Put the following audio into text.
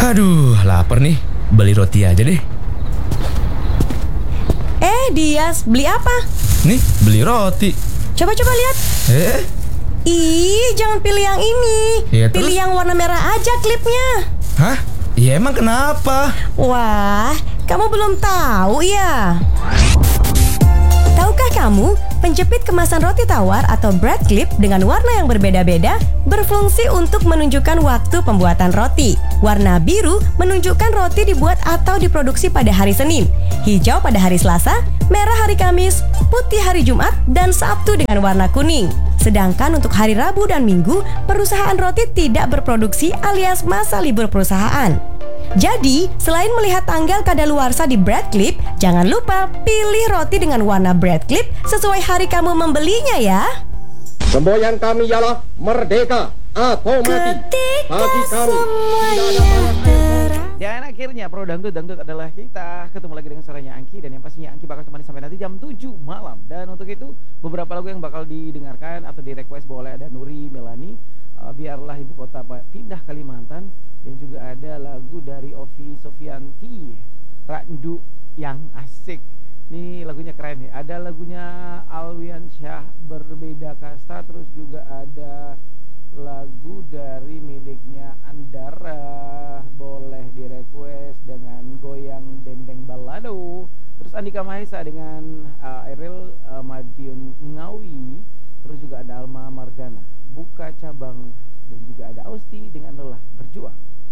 Aduh, lapar nih. Beli roti aja deh. Dias, beli apa? Nih, beli roti. Coba-coba lihat. Ih, jangan pilih yang ini. Ya, pilih terus? yang warna merah aja klipnya. Hah? Ya emang kenapa? Wah, kamu belum tahu ya? Tahukah kamu, penjepit kemasan roti tawar atau bread clip dengan warna yang berbeda-beda berfungsi untuk menunjukkan waktu pembuatan roti. Warna biru menunjukkan roti dibuat atau diproduksi pada hari Senin, hijau pada hari Selasa, merah hari Kamis, putih hari Jumat, dan Sabtu dengan warna kuning. Sedangkan untuk hari Rabu dan Minggu, perusahaan roti tidak berproduksi alias masa libur perusahaan. Jadi, selain melihat tanggal kadaluarsa di bread clip, jangan lupa pilih roti dengan warna bread clip sesuai hari kamu membelinya ya. Semboyan kami ialah merdeka atau mati. Bagi kami tidak ada. Dan akhirnya Pro Dangdut adalah kita. Ketemu lagi dengan suaranya Angki. Dan yang pastinya Angki bakal temani sampai nanti jam 7 malam. Dan untuk itu beberapa lagu yang bakal didengarkan atau di request boleh ada Nuri Melani, Biarlah Ibu Kota Pindah Kalimantan. Dan juga ada lagu dari Ovi Sofianti, Randu Yang Asik. Ini lagunya keren nih. Ada lagunya Alwian Syah, Berbeda Kasta. Terus juga ada lagu dari miliknya Andara, boleh di request dengan Goyang Dendeng Balado. Terus Andika Mahesa dengan Eril Madiun Ngawi. Terus juga ada Alma Margana, Buka Cabang. Dan juga ada Austi dengan Lelah Berjuang.